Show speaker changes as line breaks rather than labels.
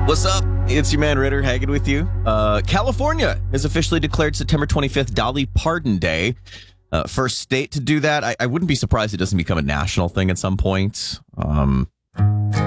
What's up? It's your man Ritter hanging with you. California has officially declared September 25th Dolly Parton Day. First state to do that. I wouldn't be surprised it doesn't become a national thing at some point.